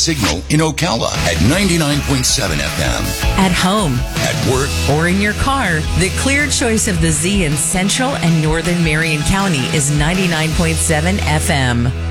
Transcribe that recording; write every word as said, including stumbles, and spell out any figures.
Signal in Ocala at ninety-nine point seven F M. At home, at work, or in your car, the clear choice of the Z in Central and Northern Marion County is ninety-nine point seven F M.